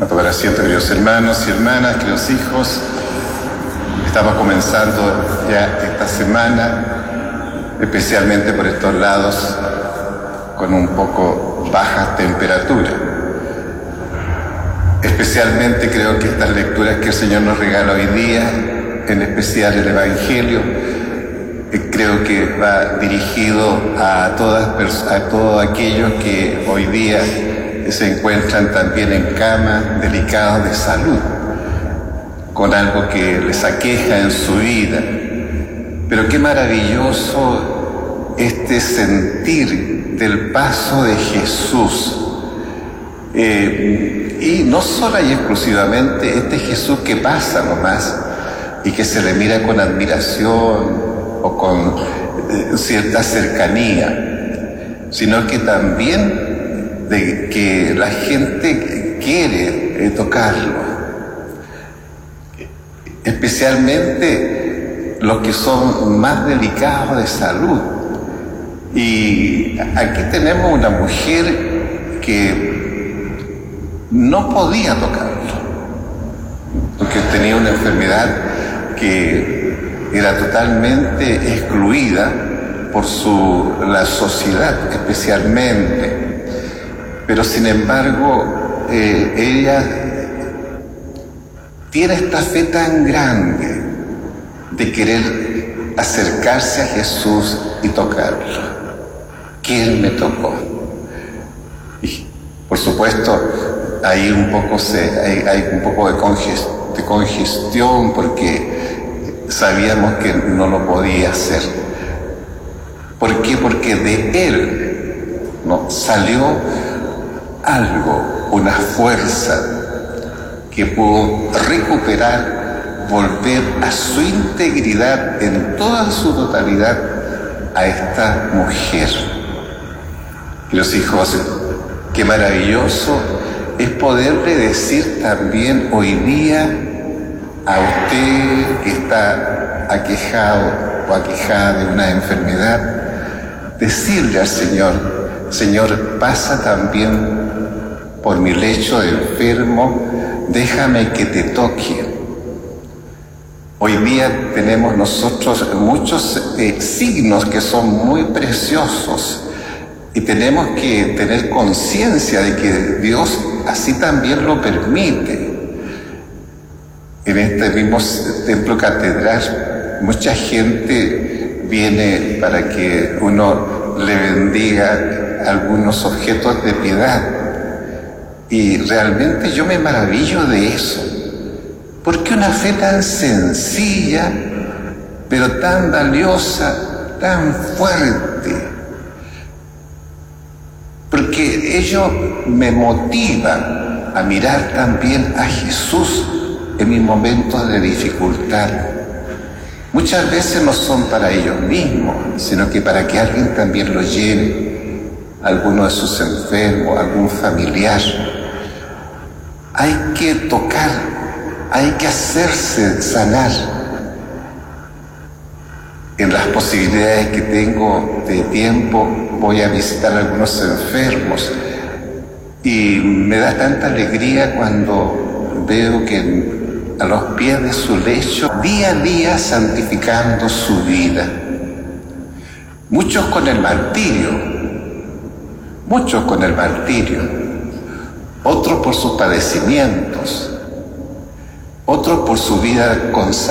A tu oración, queridos hermanos y hermanas, queridos hijos. Estamos comenzando ya esta semana, especialmente por estos lados, con un poco baja temperatura. Especialmente creo que estas lecturas que el Señor nos regala hoy día, en especial el Evangelio, creo que va dirigido a todos aquellos que hoy día se encuentran también en cama, delicados de salud, con algo que les aqueja en su vida. Pero qué maravilloso este sentir del paso de Jesús. Y no solo y exclusivamente este Jesús que pasa nomás y que se le mira con admiración o con cierta cercanía, sino que también de que la gente quiere tocarlo, especialmente los que son más delicados de salud. Y aquí tenemos una mujer que no podía tocarlo, porque tenía una enfermedad que era totalmente excluida por la sociedad especialmente. Pero sin embargo, ella tiene esta fe tan grande de querer acercarse a Jesús y tocarlo, que Él me tocó. Y por supuesto, hay un poco de congestión porque sabíamos que no lo podía hacer. ¿Por qué? Porque de Él salió algo, una fuerza que pudo recuperar, volver a su integridad en toda su totalidad a esta mujer. Los hijos, qué maravilloso es poderle decir también hoy día a usted que está aquejado o aquejada de una enfermedad, decirle al Señor, pasa también por mi lecho de enfermo, déjame que te toque. Hoy día tenemos nosotros muchos signos que son muy preciosos y tenemos que tener conciencia de que Dios así también lo permite. En este mismo templo catedral, mucha gente viene para que uno le bendiga algunos objetos de piedad. Y realmente yo me maravillo de eso, porque una fe tan sencilla, pero tan valiosa, tan fuerte, porque ello me motiva a mirar también a Jesús en mis momentos de dificultad. Muchas veces no son para ellos mismos, sino que para que alguien también los lleve, alguno de sus enfermos, algún familiar. Hay que tocar, hay que hacerse sanar. En las posibilidades que tengo de tiempo voy a visitar a algunos enfermos y me da tanta alegría cuando veo que a los pies de su lecho, día a día santificando su vida. Muchos con el martirio, otros por sus padecimientos, otros por su vida consagrada.